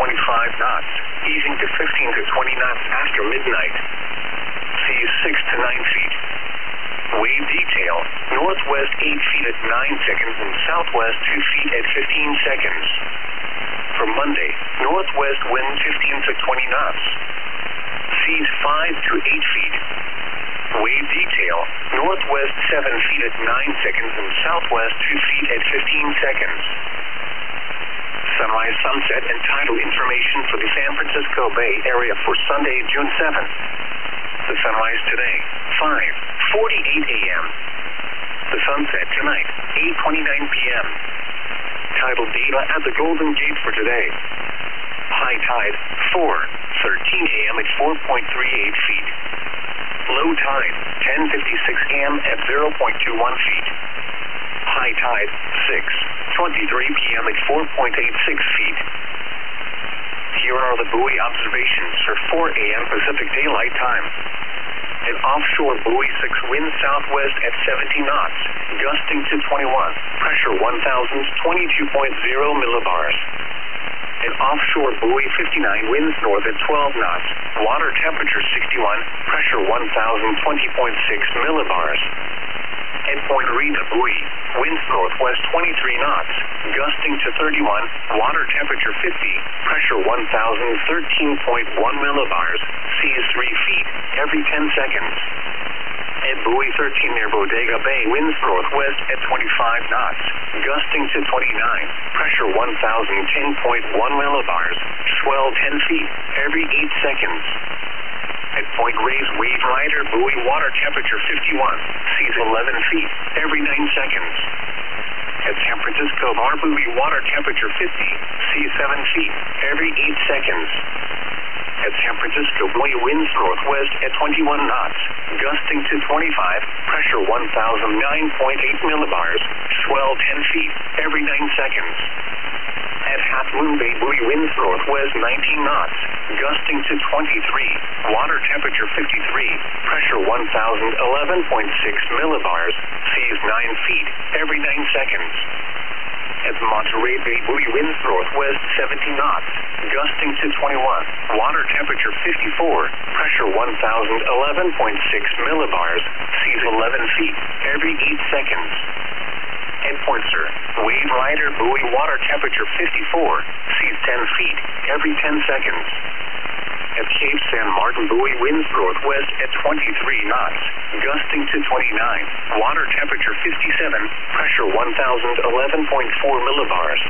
25 knots, easing to 15 to 20 knots after midnight. Seas 6 to 9 feet. Wave detail, northwest 8 feet at 9 seconds and southwest 2 feet at 15 seconds. For Monday, northwest wind 15 to 20 knots. Seas 5 to 8 feet. Wave detail, northwest 7 feet at 9 seconds and southwest 2 feet at 15 seconds. Sunrise, sunset, and tidal information for the San Francisco Bay Area for Sunday, June 7th. The sunrise today, 5:48 a.m. The sunset tonight, 8:29 p.m. Tidal data at the Golden Gate for today. High tide, 4:13 a.m. at 4.38 feet. Low tide, 10:56 a.m. at 0.21 feet. High tide, 6:23 p.m. at 4.86 feet. Here are the buoy observations for 4 a.m. Pacific Daylight Time. An offshore buoy 6 wind southwest at 70 knots, gusting to 21, pressure 1,022.0 millibars. An offshore buoy 59 winds north at 12 knots, water temperature 61, pressure 1,020.6 millibars. At Point Rena buoy, winds northwest 23 knots, gusting to 31, water temperature 50, pressure 1,013.1 millibars, seas 3 feet every 10 seconds. At buoy 13 near Bodega Bay, winds northwest at 25 knots, gusting to 29, pressure 1,010.1 millibars, swell 10 feet every 8 seconds. At Point Reyes Wave Rider buoy, water temperature 51, seas 11 feet every 9 seconds. At San Francisco Bar buoy, water temperature 50, seas 7 feet every 8 seconds. At San Francisco buoy, winds northwest at 21 knots, gusting to 25, pressure 1,009.8 millibars, swell 10 feet every 9 seconds. At Half Moon Bay buoy, winds northwest 19 knots, gusting to 23, water temperature 53, pressure 1,011.6 millibars, seas 9 feet every 9 seconds. At Monterey Bay buoy, winds northwest 70 knots, gusting to 21, water temperature 54, pressure 1,011.6 millibars, seas 11 feet every 8 seconds. At Point Sur, Wave Rider buoy, water temperature 54, seas 10 feet every 10 seconds. At Cape San Martin buoy, winds northwest at 23 knots, gusting to 29, water temperature 57, pressure 1,011.4 millibars.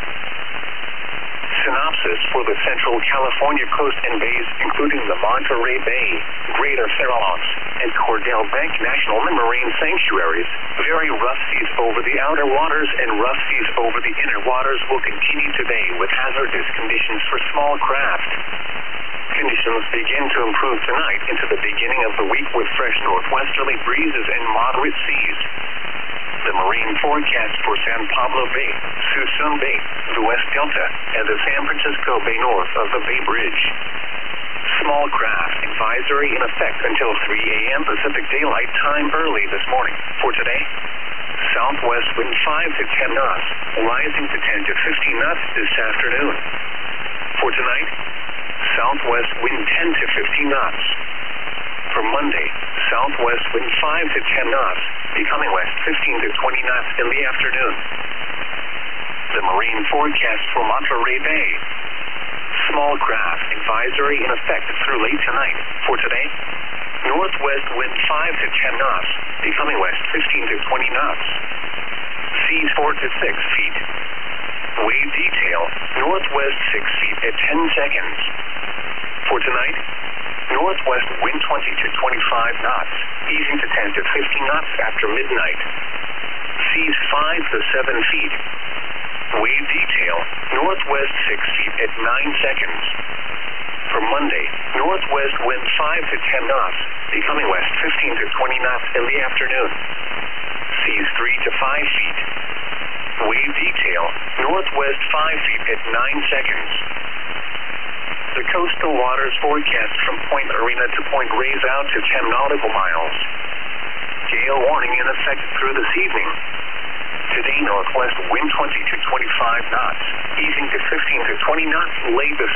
Synopsis for the Central California coast and bays, including the Monterey Bay, Greater Farallones, and Cordell Bank National Marine Sanctuaries. Very rough seas over the outer waters and rough seas over the inner waters will continue today with hazardous conditions for small craft. Conditions begin to improve tonight into the beginning of the week with fresh northwesterly breezes and moderate seas. The marine forecast for San Pablo Bay, Suisun Bay, the West Delta, and the San Francisco Bay north of the Bay Bridge. Small craft advisory in effect until 3 a.m. Pacific Daylight Time early this morning. For today, southwest wind 5 to 10 knots, rising to 10 to 15 knots this afternoon. For tonight, southwest wind 10 to 15 knots. For Monday, southwest wind 5 to 10 knots, becoming west 15 to 20 knots in the afternoon. The marine forecast for Monterey Bay. Small craft advisory in effect through late tonight. For today, northwest wind 5 to 10 knots, becoming west 15 to 20 knots. Seas 4 to 6 feet. Wave detail, northwest 6 feet at 10 seconds. For tonight, northwest wind 20 to 25 knots, easing to 10 to 15 knots after midnight. Seas 5 to 7 feet. Wave detail, northwest 6 feet at 9 seconds. For Monday, northwest wind 5 to 10 knots, becoming west 15 to 20 knots in the afternoon. Seas 3 to 5 feet. Wave detail, northwest 5 feet at 9 seconds. The coastal waters forecast from Point Arena to Point Reyes out to 10 nautical miles. Gale warning in effect through this evening. Today, northwest wind 20 to 25 knots, easing to 15 to 20 knots late this